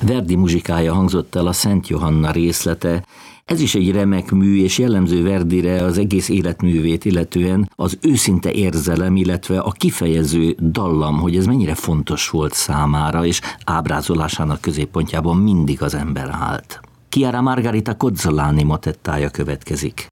Verdi muzsikája hangzott el, a Szent Johanna részlete. Ez is egy remek mű, és jellemző Verdire az egész életművét illetően az őszinte érzelem, illetve a kifejező dallam, hogy ez mennyire fontos volt számára, és ábrázolásának középpontjában mindig az ember állt. Chiara Margherita Cozzolani motettája következik.